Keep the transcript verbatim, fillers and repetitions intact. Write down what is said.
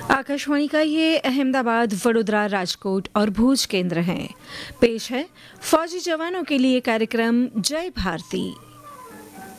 आकाशवाणी का ये अहमदाबाद, वडोदरा, राजकोट और भूज केंद्र हैं। पेश है फौजी जवानों के लिए कार्यक्रम जय भारती।